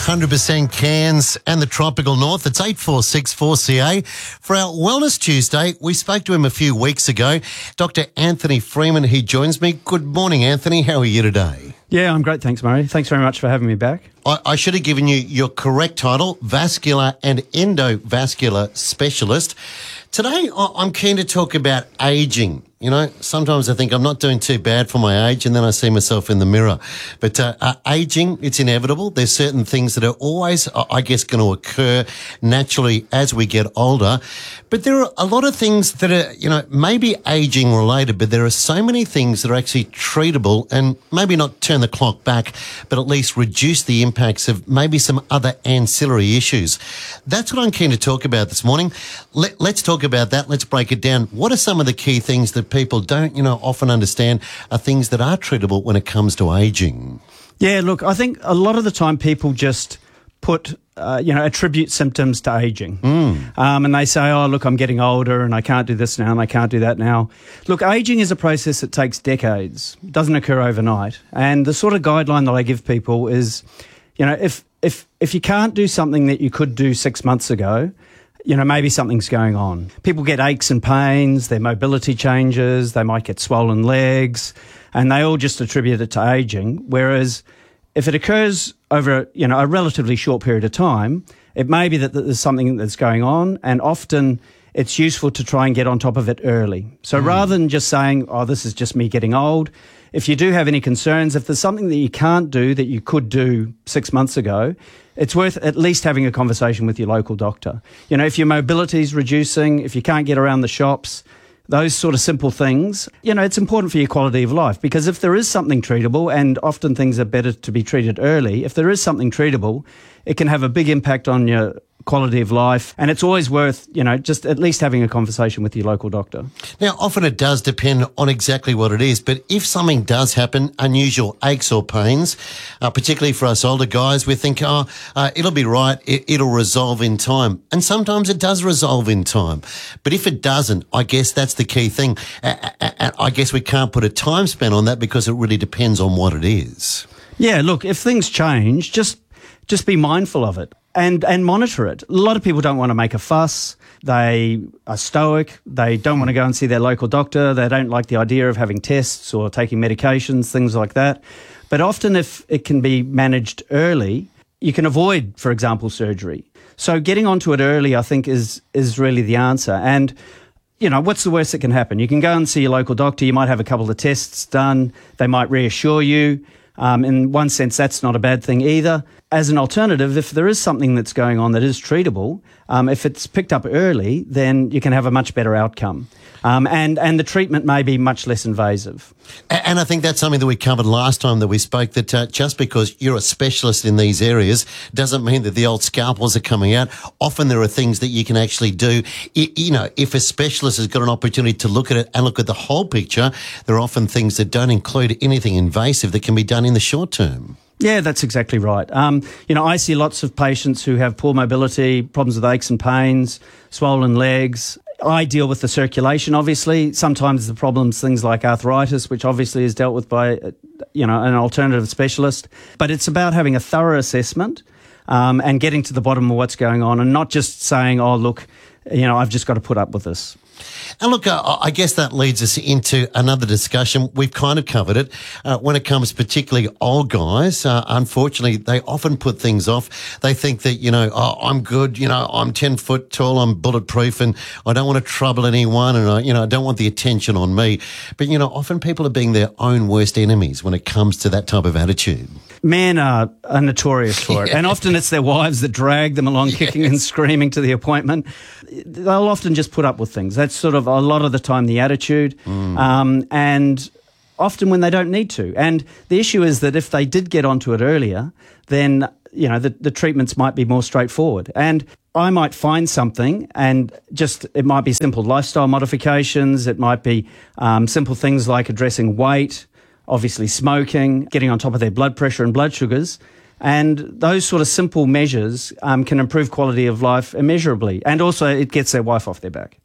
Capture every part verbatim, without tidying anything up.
hundred percent Cairns and the tropical north. It's eight four six four C A. For our Wellness Tuesday, we spoke to him a few weeks ago. Doctor Anthony Freeman, he joins me. Good morning, Anthony. How are you today? Yeah, I'm great. Thanks, Murray. Thanks very much for having me back. I, I should have given you your correct title, vascular and endovascular specialist. Today, I- I'm keen to talk about ageing. You know, sometimes I think I'm not doing too bad for my age, and then I see myself in the mirror. But uh, uh, ageing, it's inevitable. There's certain things that are always, uh, I guess, going to occur naturally as we get older. But there are a lot of things that are, you know, maybe ageing related, but there are so many things that are actually treatable and maybe not turn the clock back, but at least reduce the impacts of maybe some other ancillary issues. That's what I'm keen to talk about this morning. Let, let's talk about that. Let's break it down. What are some of the key things that people don't, you know, often understand are things that are treatable when it comes to ageing? Yeah, look, I think a lot of the time people just put, uh, you know, attribute symptoms to ageing. Mm. Um, and they say, oh, look, I'm getting older and I can't do this now and I can't do that now. Look, ageing is a process that takes decades. It doesn't occur overnight. And the sort of guideline that I give people is, you know, if if if you can't do something that you could do six months ago, you know, maybe something's going on. People get aches and pains, their mobility changes, they might get swollen legs, and they all just attribute it to ageing. Whereas if it occurs over, you know, a relatively short period of time, it may be that there's something that's going on, and often it's useful to try and get on top of it early. So mm. rather than just saying, oh, this is just me getting old, if you do have any concerns, if there's something that you can't do that you could do six months ago, it's worth at least having a conversation with your local doctor. You know, if your mobility is reducing, if you can't get around the shops, those sort of simple things, you know, it's important for your quality of life, because if there is something treatable, and often things are better to be treated early, if there is something treatable, it can have a big impact on your quality of life, and it's always worth, you know, just at least having a conversation with your local doctor. Now, often it does depend on exactly what it is, but if something does happen, unusual aches or pains, uh, particularly for us older guys, we think, oh, uh, it'll be right, it, it'll resolve in time. And sometimes it does resolve in time. But if it doesn't, I guess that's the key thing. Uh, uh, I guess we can't put a time span on that because it really depends on what it is. Yeah, look, if things change, just just be mindful of it. And and monitor it. A lot of people don't want to make a fuss. They are stoic. They don't want to go and see their local doctor. They don't like the idea of having tests or taking medications, things like that. But often if it can be managed early, you can avoid, for example, surgery. So getting onto it early, I think, is is really the answer. And, you know, what's the worst that can happen? You can go and see your local doctor. You might have a couple of tests done. They might reassure you. Um, in one sense, that's not a bad thing either. As an alternative, if there is something that's going on that is treatable, um, if it's picked up early, then you can have a much better outcome. Um, and, and the treatment may be much less invasive. And I think that's something that we covered last time that we spoke, that uh, just because you're a specialist in these areas doesn't mean that the old scalpels are coming out. Often there are things that you can actually do. You know, if a specialist has got an opportunity to look at it and look at the whole picture, there are often things that don't include anything invasive that can be done in the short term. Yeah, that's exactly right. Um, you know, I see lots of patients who have poor mobility, problems with aches and pains, swollen legs. I deal with the circulation, obviously. Sometimes the problems, things like arthritis, which obviously is dealt with by, you know, an alternative specialist. But it's about having a thorough assessment um, and getting to the bottom of what's going on, and not just saying, oh, look, you know, I've just got to put up with this. And look, uh, I guess that leads us into another discussion. We've kind of covered it. Uh, when it comes particularly old guys, uh, unfortunately, they often put things off. They think that, you know, oh, I'm good, you know, I'm ten foot tall, I'm bulletproof, and I don't want to trouble anyone, and I, you know, I don't want the attention on me. But, you know, often people are being their own worst enemies when it comes to that type of attitude. Men are, are notorious for it, yeah. And often it's their wives that drag them along, yes, kicking and screaming to the appointment. They'll often just put up with things. That's sort of a lot of the time the attitude, mm. um, and often when they don't need to. And the issue is that if they did get onto it earlier, then, you know, the, the treatments might be more straightforward. And I might find something, and just it might be simple lifestyle modifications. It might be um, simple things like addressing weight, obviously smoking, getting on top of their blood pressure and blood sugars. And those sort of simple measures um, can improve quality of life immeasurably. And also it gets their wife off their back.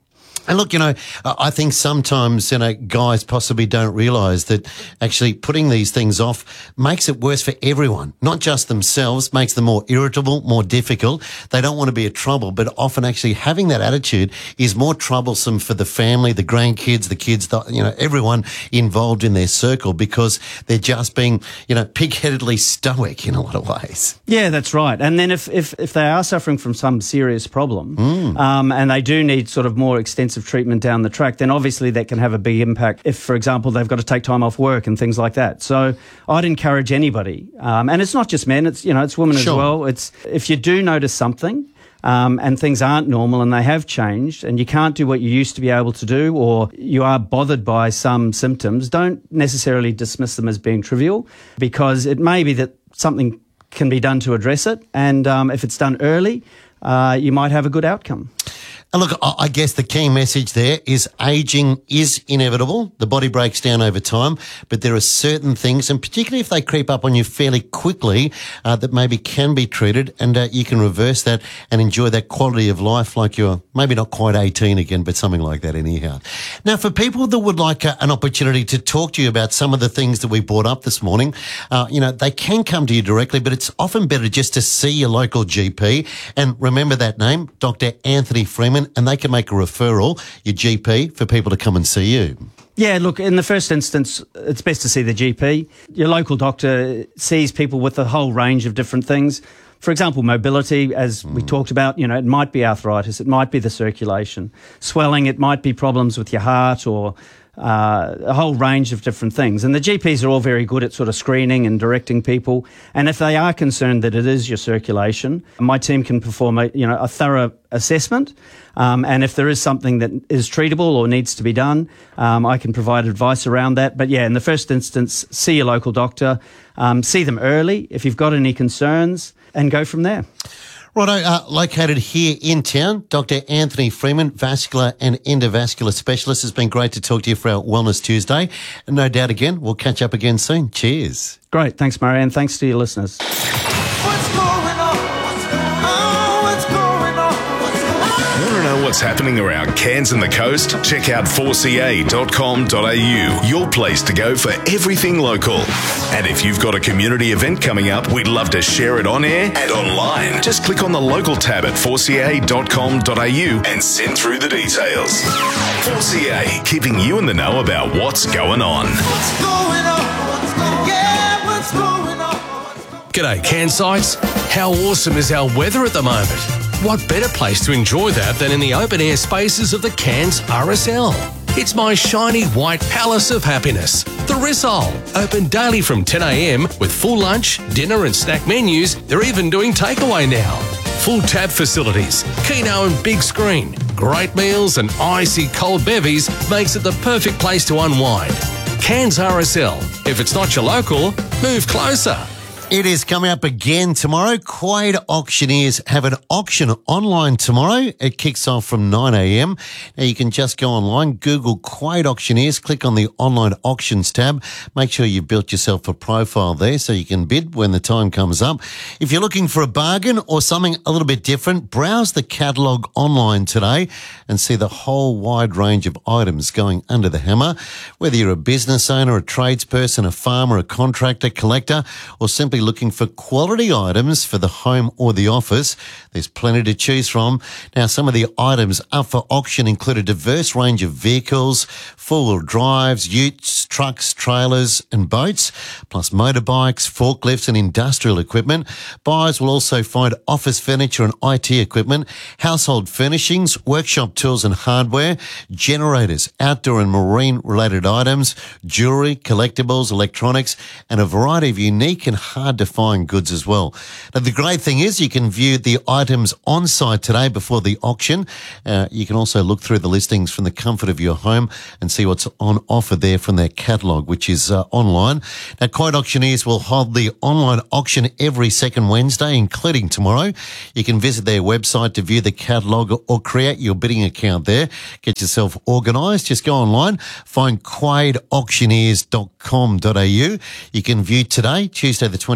And look, you know, I think sometimes, you know, guys possibly don't realise that actually putting these things off makes it worse for everyone, not just themselves, makes them more irritable, more difficult. They don't want to be a trouble, but often actually having that attitude is more troublesome for the family, the grandkids, the kids, the, you know, everyone involved in their circle, because they're just being, you know, pig-headedly stoic in a lot of ways. Yeah, that's right. And then if, if, if they are suffering from some serious problem mm. um, and they do need sort of more extensive treatment down the track, then obviously that can have a big impact if, for example, they've got to take time off work and things like that. So I'd encourage anybody, um, and it's not just men, it's, you know, it's women sure. as well. It's if you do notice something um, and things aren't normal and they have changed and you can't do what you used to be able to do, or you are bothered by some symptoms, don't necessarily dismiss them as being trivial, because it may be that something can be done to address it, and um, if it's done early, uh, you might have a good outcome. And look, I guess the key message there is ageing is inevitable. The body breaks down over time, but there are certain things, and particularly if they creep up on you fairly quickly, uh, that maybe can be treated, and uh, you can reverse that and enjoy that quality of life like you're maybe not quite eighteen again, but something like that anyhow. Now, for people that would like uh, an opportunity to talk to you about some of the things that we brought up this morning, uh, you know, they can come to you directly, but it's often better just to see your local G P. And remember that name, Doctor Anthony Freeman, and they can make a referral, your G P, for people to come and see you. Yeah, look, in the first instance, it's best to see the G P. Your local doctor sees people with a whole range of different things. For example, mobility, as mm. we talked about, you know, it might be arthritis, it might be the circulation. Swelling, it might be problems with your heart, or Uh, a whole range of different things. And the G Ps are all very good at sort of screening and directing people. And if they are concerned that it is your circulation, my team can perform a, you know, a thorough assessment. Um, and if there is something that is treatable or needs to be done, um, I can provide advice around that. But yeah, in the first instance, see your local doctor, um, see them early if you've got any concerns, and go from there. Righto, uh, located here in town, Doctor Anthony Freeman, vascular and endovascular specialist. It's been great to talk to you for our Wellness Tuesday. And no doubt again, we'll catch up again soon. Cheers. Great. Thanks, Murray, and thanks to your listeners. What's going on? What's going on? What's going on? What's going on? Want to know what's happening around Cairns and the coast? Check out four c a dot com dot a u, your place to go for everything local. And if you've got a community event coming up, we'd love to share it on air and online. Just click on the local tab at four c a dot com dot a u and send through the details. four C A, keeping you in the know about what's going on. What's going on? What's going on? Yeah, what's going on? G'day, Cairnsites. How awesome is our weather at the moment? What better place to enjoy that than in the open-air spaces of the Cairns R S L? It's my shiny white palace of happiness, the Rissole. Open daily from ten a m with full lunch, dinner and snack menus. They're even doing takeaway now. Full tab facilities, keno and big screen, great meals and icy cold bevies makes it the perfect place to unwind. Cairns R S L. If it's not your local, move closer. It is coming up again tomorrow. Quade Auctioneers have an auction online tomorrow. It kicks off from nine a m. Now, you can just go online, Google Quade Auctioneers, click on the online auctions tab. Make sure you've built yourself a profile there so you can bid when the time comes up. If you're looking for a bargain or something a little bit different, browse the catalogue online today and see the whole wide range of items going under the hammer. Whether you're a business owner, a tradesperson, a farmer, a contractor, collector, or simply looking for quality items for the home or the office, there's plenty to choose from. Now, some of the items up for auction include a diverse range of vehicles, four-wheel drives, utes, trucks, trailers and boats, plus motorbikes, forklifts and industrial equipment. Buyers will also find office furniture and I T equipment, household furnishings, workshop tools and hardware, generators, outdoor and marine-related items, jewellery, collectibles, electronics, and a variety of unique and hard to find goods as well. Now, the great thing is you can view the items on site today before the auction. Uh, you can also look through the listings from the comfort of your home and see what's on offer there from their catalogue, which is uh, online. Now, Quade Auctioneers will hold the online auction every second Wednesday, including tomorrow. You can visit their website to view the catalogue or create your bidding account there. Get yourself organised. Just go online, find quade auctioneers dot com dot a u. You can view today, Tuesday the twenty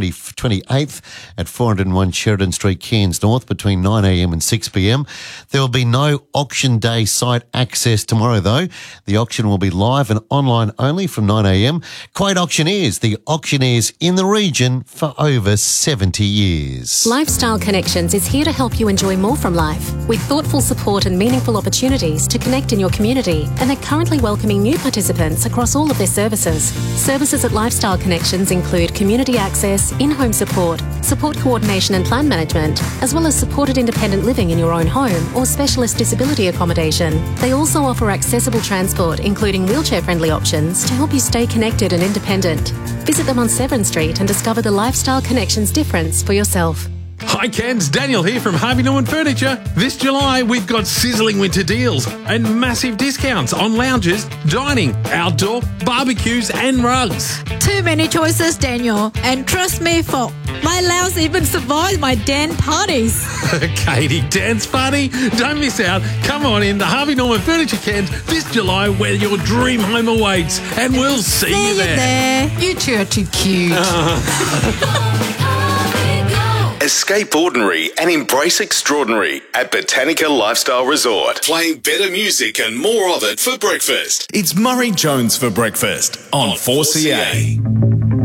twenty, twenty-eighth at four oh one Sheridan Street, Cairns North between nine a.m. and six p.m. There will be no auction day site access tomorrow, though. The auction will be live and online only from nine a.m. Quade Auctioneers, the auctioneers in the region for over seventy years. Lifestyle Connections is here to help you enjoy more from life with thoughtful support and meaningful opportunities to connect in your community, and they're currently welcoming new participants across all of their services. Services at Lifestyle Connections include community access, in-home support, support coordination and plan management, as well as supported independent living in your own home or specialist disability accommodation. They also offer accessible transport, including wheelchair-friendly options, to help you stay connected and independent. Visit them on Severn Street and discover the Lifestyle Connections difference for yourself. Hi Cairns, Daniel here from Harvey Norman Furniture. This July we've got sizzling winter deals and massive discounts on lounges, dining, outdoor, barbecues and rugs. Too many choices, Daniel. And trust me, for my lounge even survived my dance parties. Katie, dance party? Don't miss out. Come on in the Harvey Norman Furniture Cairns this July where your dream home awaits, and we'll see, See you there. there. You two are too cute. Escape ordinary and embrace extraordinary at Botanica Lifestyle Resort. Playing better music and more of it for breakfast. It's Murray Jones for breakfast on four C A.